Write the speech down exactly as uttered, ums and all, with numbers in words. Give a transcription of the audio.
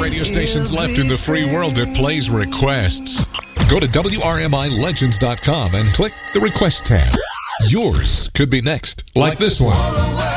radio stations left in the free world that plays requests. Go to W R M I Legends dot com and click the Request tab. Yours could be next, like this one.